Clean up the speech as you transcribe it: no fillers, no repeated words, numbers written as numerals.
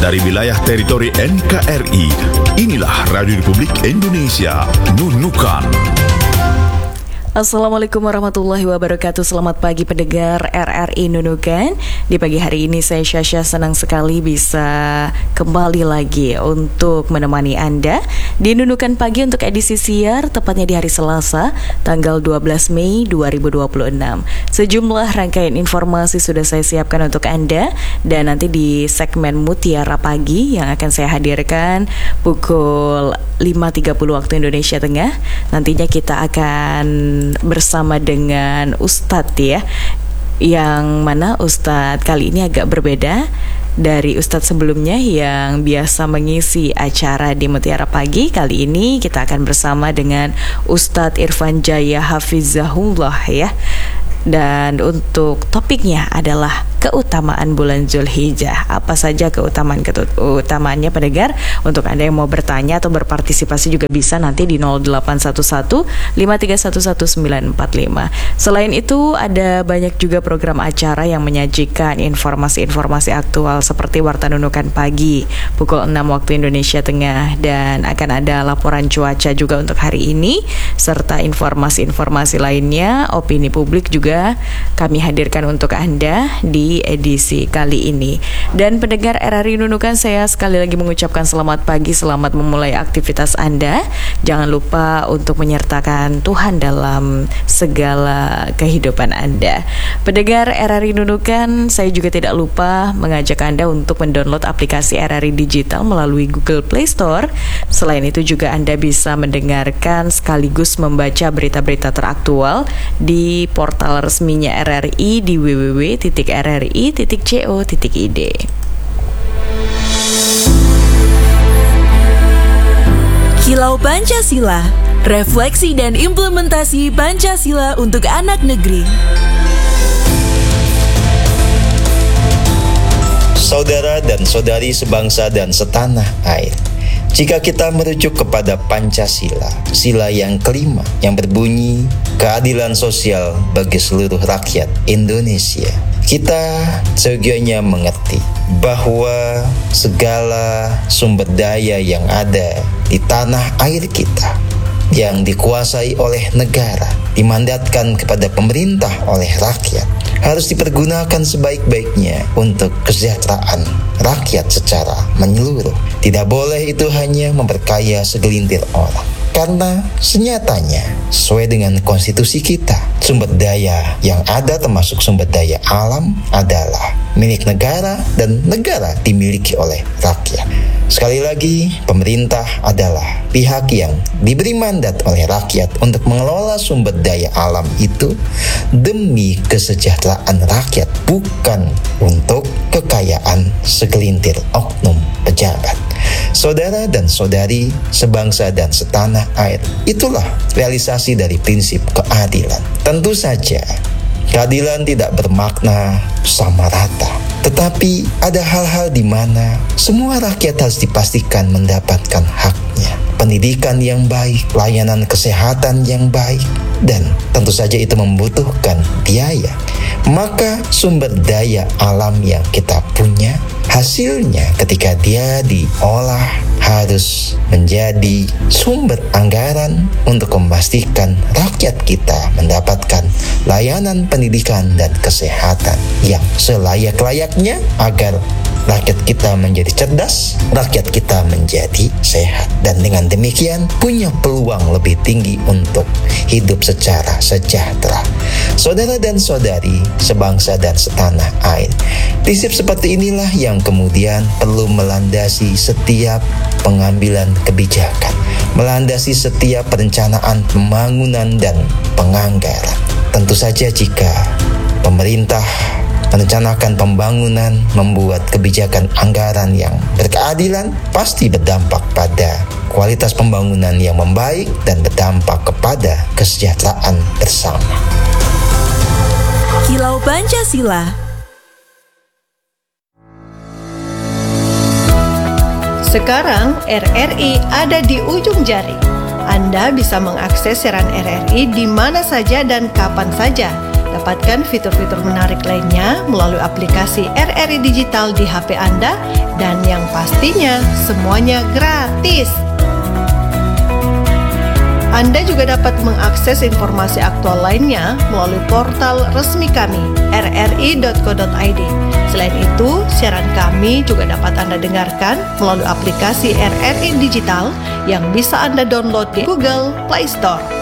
dari wilayah teritori NKRI. Inilah Radio Republik Indonesia, Nunukan. Assalamualaikum warahmatullahi wabarakatuh. Selamat pagi pendengar RRI Nunukan. Di pagi hari ini saya Syasha senang sekali bisa kembali lagi untuk menemani Anda di Nunukan Pagi untuk edisi siar, tepatnya di hari Selasa tanggal 12 Mei 2026. Sejumlah rangkaian informasi sudah saya siapkan untuk Anda, dan nanti di segmen Mutiara Pagi yang akan saya hadirkan pukul 5.30 waktu Indonesia Tengah, nantinya kita akan bersama dengan Ustadz ya, yang mana Ustadz kali ini agak berbeda dari Ustadz sebelumnya yang biasa mengisi acara di Mutiara Pagi. Kali ini kita akan bersama dengan Ustadz Irfan Jaya Hafizahullah ya. Dan untuk topiknya adalah keutamaan bulan Zulhijjah. Apa saja keutamaannya pendengar? Untuk Anda yang mau bertanya atau berpartisipasi juga bisa nanti di 0811 5311945. Selain itu ada banyak juga program acara yang menyajikan informasi-informasi aktual seperti Warta Nunukan Pagi pukul 6 waktu Indonesia Tengah, dan akan ada laporan cuaca juga untuk hari ini serta informasi-informasi lainnya. Opini publik juga kami hadirkan untuk Anda di edisi kali ini. Dan pendengar RRI Nunukan, saya sekali lagi mengucapkan selamat pagi, selamat memulai aktivitas Anda. Jangan lupa untuk menyertakan Tuhan dalam segala kehidupan Anda. Pendengar RRI Nunukan, saya juga tidak lupa mengajak Anda untuk mendownload aplikasi RRI Digital melalui Google Play Store. Selain itu juga Anda bisa mendengarkan sekaligus membaca berita-berita teraktual di portal resminya RRI di www.rri.co.id. Kilau Pancasila, refleksi dan implementasi Pancasila untuk anak negeri. Saudara dan saudari sebangsa dan setanah air, jika kita merujuk kepada Pancasila, sila yang kelima yang berbunyi keadilan sosial bagi seluruh rakyat Indonesia, kita seyogianya mengerti bahwa segala sumber daya yang ada di tanah air kita yang dikuasai oleh negara, dimandatkan kepada pemerintah oleh rakyat, harus dipergunakan sebaik-baiknya untuk kesejahteraan rakyat secara menyeluruh. Tidak boleh itu hanya memperkaya segelintir orang, karena senyatanya sesuai dengan konstitusi kita, sumber daya yang ada termasuk sumber daya alam adalah milik negara dan negara dimiliki oleh rakyat. Sekali lagi, pemerintah adalah pihak yang diberi mandat oleh rakyat untuk mengelola sumber daya alam itu demi kesejahteraan rakyat, bukan untuk kekayaan segelintir oknum pejabat. Saudara dan saudari sebangsa dan setanah air, itulah realisasi dari prinsip keadilan. Tentu saja keadilan tidak bermakna sama rata, tetapi ada hal-hal di mana semua rakyat harus dipastikan mendapatkan haknya. Pendidikan yang baik, layanan kesehatan yang baik, dan tentu saja itu membutuhkan biaya. Maka sumber daya alam yang kita punya, hasilnya ketika dia diolah harus menjadi sumber anggaran untuk memastikan rakyat kita mendapatkan layanan pendidikan dan kesehatan yang selayak-layaknya agar rakyat kita menjadi cerdas, rakyat kita menjadi sehat, dan dengan demikian punya peluang lebih tinggi untuk hidup secara sejahtera. Saudara dan saudari sebangsa dan setanah air, prinsip seperti inilah yang kemudian perlu melandasi setiap pengambilan kebijakan, melandasi setiap perencanaan pembangunan dan penganggaran. Tentu saja jika pemerintah merencanakan pembangunan, membuat kebijakan anggaran yang berkeadilan, pasti berdampak pada kualitas pembangunan yang membaik dan berdampak kepada kesejahteraan bersama. Kilau Pancasila. Sekarang RRI ada di ujung jari. Anda bisa mengakses siaran RRI di mana saja dan kapan saja. Dapatkan fitur-fitur menarik lainnya melalui aplikasi RRI Digital di HP Anda Dan yang pastinya semuanya gratis. Anda juga dapat mengakses informasi aktual lainnya melalui portal resmi kami, rri.co.id. Selain itu, siaran kami juga dapat Anda dengarkan melalui aplikasi RRI Digital yang bisa Anda download di Google Play Store.